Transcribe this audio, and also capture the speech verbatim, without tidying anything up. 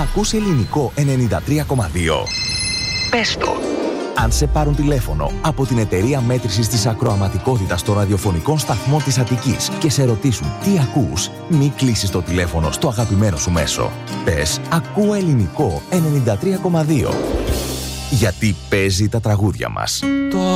Ακούς ελληνικό ενενήντα τρία κόμμα δύο. Πες το. Αν σε πάρουν τηλέφωνο από την εταιρεία μέτρησης της ακροαματικότητας των ραδιοφωνικών σταθμών της Αττικής και σε ρωτήσουν τι ακούς, μη κλείσεις το τηλέφωνο στο αγαπημένο σου μέσο. Πες «Ακούω ελληνικό ενενήντα τρία κόμμα δύο». Γιατί παίζει τα τραγούδια μας. Το